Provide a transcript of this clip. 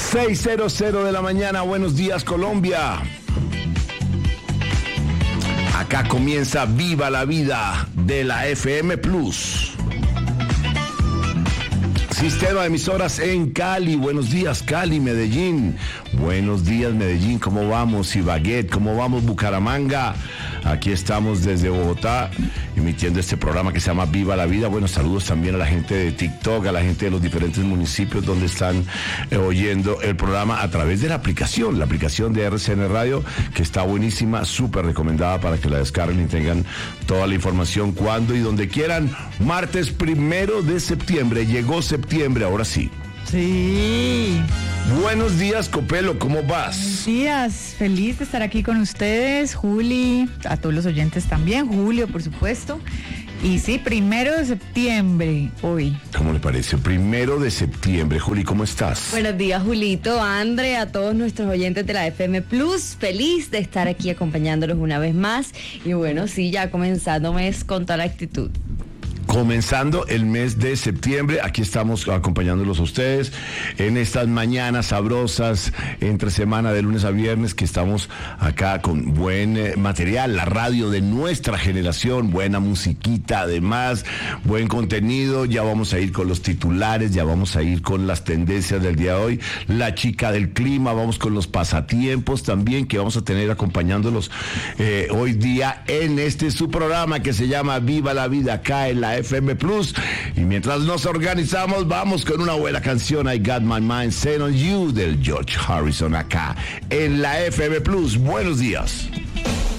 6:00 de la mañana, buenos días Colombia. Acá comienza Viva la Vida de la FM Plus. Sistema de emisoras en Cali. Buenos días Cali, Medellín. Buenos días Medellín, ¿cómo vamos? Ibagué, ¿cómo vamos? Bucaramanga. Aquí estamos desde Bogotá emitiendo este programa que se llama Viva la Vida. Bueno, saludos también a la gente de TikTok, a la gente de los diferentes municipios donde están oyendo el programa a través de la aplicación de RCN Radio, que está buenísima, súper recomendada para que la descarguen y tengan toda la información cuando y donde quieran. Martes 1 de septiembre, llegó septiembre, ahora sí. Sí. Buenos días, Copelo, ¿cómo vas? Buenos días, feliz de estar aquí con ustedes, Juli, a todos los oyentes también, Julio, por supuesto. Y sí, 1 de septiembre, hoy. ¿Cómo le parece? 1 de septiembre. Juli, ¿cómo estás? Buenos días, Julito, André, a todos nuestros oyentes de la FM Plus. Feliz de estar aquí acompañándolos una vez más. Y bueno, sí, ya comenzando mes con toda la actitud. Comenzando el mes de septiembre, aquí estamos acompañándolos a ustedes en estas mañanas sabrosas, entre semana de lunes a viernes, que estamos acá con buen material, la radio de nuestra generación, buena musiquita, además, buen contenido. Ya vamos a ir con los titulares, ya vamos a ir con las tendencias del día de hoy, la chica del clima, vamos con los pasatiempos también, que vamos a tener acompañándolos hoy día en este su programa que se llama Viva la Vida, acá en la FM Plus. Y mientras nos organizamos, vamos con una buena canción, I Got My Mind Set on You, del George Harrison, acá en la FM Plus. Buenos días.